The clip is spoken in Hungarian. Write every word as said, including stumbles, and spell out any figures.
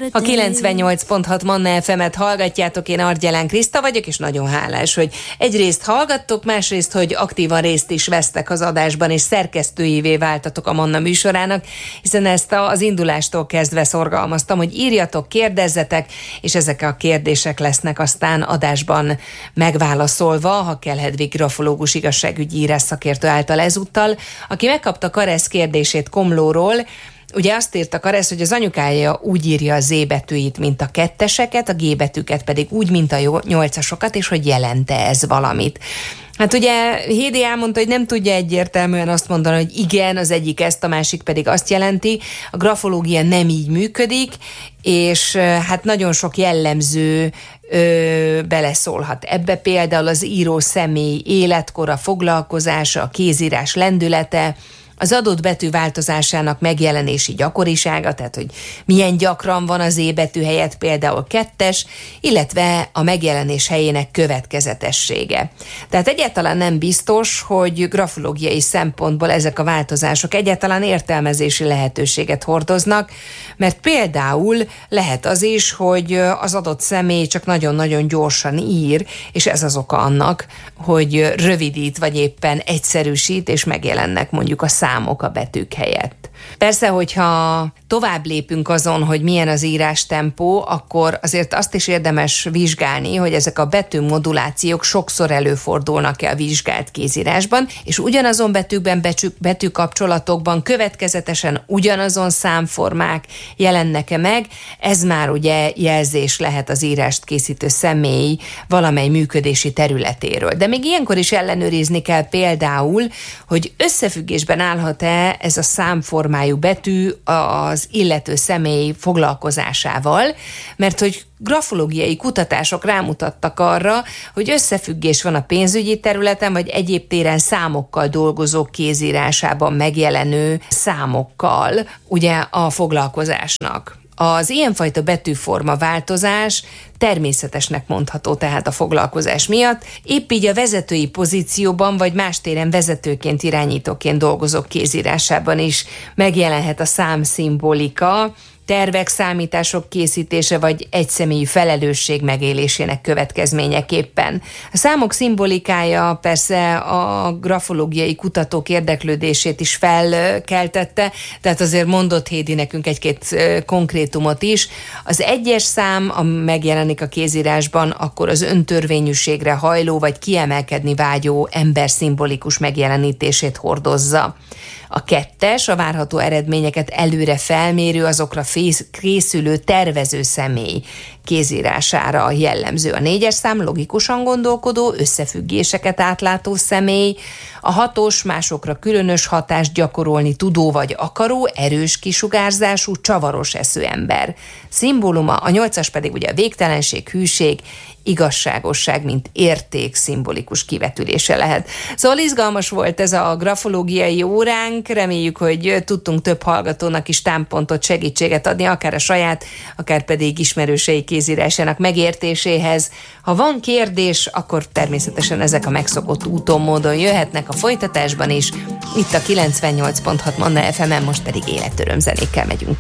A kilencvennyolc pont hat Manna ef emet hallgatjátok, én Argyelán Kriszta vagyok, és nagyon hálás, hogy egyrészt hallgattok, másrészt, hogy aktívan részt is vesztek az adásban, és szerkesztőivé váltatok a Manna műsorának, hiszen ezt az indulástól kezdve szorgalmaztam, hogy írjatok, kérdezzetek, és ezek a kérdések lesznek aztán adásban megválaszolva, ha kell Hedvig grafológus igazságügyi írás szakértő által ezúttal, aki megkapta Karesz kérdését Komlóról. Ugye azt írta Karesz, hogy az anyukája úgy írja a Z betűit, mint a ketteseket, a G betűket pedig úgy, mint a nyolcasokat, és hogy jelente ez valamit. Hát ugye Hédi elmondta, hogy nem tudja egyértelműen azt mondani, hogy igen, az egyik ezt, a másik pedig azt jelenti. A grafológia nem így működik, és hát nagyon sok jellemző ö, beleszólhat ebbe, például az író személy életkora, foglalkozása, a kézírás lendülete, az adott betű változásának megjelenési gyakorisága, tehát hogy milyen gyakran van az E betű helyett például kettes, illetve a megjelenés helyének következetessége. Tehát egyáltalán nem biztos, hogy grafológiai szempontból ezek a változások egyáltalán értelmezési lehetőséget hordoznak, mert például lehet az is, hogy az adott személy csak nagyon-nagyon gyorsan ír, és ez az oka annak, hogy rövidít, vagy éppen egyszerűsít, és megjelennek mondjuk a számok a betűk helyett. Persze, hogyha tovább lépünk azon, hogy milyen az írás tempó, akkor azért azt is érdemes vizsgálni, hogy ezek a betűmodulációk sokszor előfordulnak-e a vizsgált kézírásban, és ugyanazon betűkben, betűkapcsolatokban következetesen ugyanazon számformák jelennek-e meg, ez már ugye jelzés lehet az írást készítő személy valamely működési területéről. De még ilyenkor is ellenőrizni kell például, hogy összefüggésben állhat-e ez a számformájú betű az illető személy foglalkozásával, mert hogy grafológiai kutatások rámutattak arra, hogy összefüggés van a pénzügyi területen, vagy egyéb téren számokkal dolgozók kézírásában megjelenő számokkal, ugye a foglalkozásnak. Az ilyenfajta betűforma változás természetesnek mondható tehát a foglalkozás miatt, épp így a vezetői pozícióban vagy más téren vezetőként, irányítóként dolgozók kézírásában is megjelenhet a számszimbolika, tervek, számítások készítése vagy egyszemélyi felelősség megélésének következményeképpen. A számok szimbolikája persze a grafológiai kutatók érdeklődését is felkeltette, tehát azért mondott Hédi nekünk egy-két konkrétumot is. Az egyes szám, a megjelenik a kézírásban, akkor az öntörvényűségre hajló vagy kiemelkedni vágyó ember szimbolikus megjelenítését hordozza. A kettes, a várható eredményeket előre felmérő, azokra fész, készülő tervező személy kézírására jellemző. A négyes szám logikusan gondolkodó, összefüggéseket átlátó személy. A hatos, másokra különös hatást gyakorolni tudó vagy akaró, erős kisugárzású, csavaros eszű ember. Szimbóluma, a nyolcas pedig ugye a végtelenség, hűség, igazságosság, mint érték szimbolikus kivetülése lehet. Szóval izgalmas volt ez a grafológiai óránk, reméljük, hogy tudtunk több hallgatónak is támpontot, segítséget adni, akár a saját, akár pedig ismerősei kézírásának megértéséhez. Ha van kérdés, akkor természetesen ezek a megszokott úton, módon jöhetnek a folytatásban is. Itt a kilencvennyolc pont hat Manna ef emen, most pedig életöröm zenékkel megyünk tovább.